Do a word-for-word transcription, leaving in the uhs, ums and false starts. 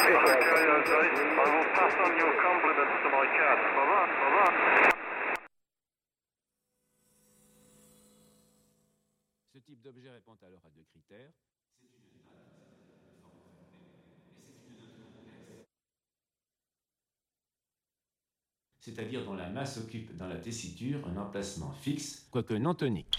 Ce type d'objet répond alors à deux critères. C'est-à-dire dont la masse occupe dans la tessiture un emplacement fixe, quoique non tonique.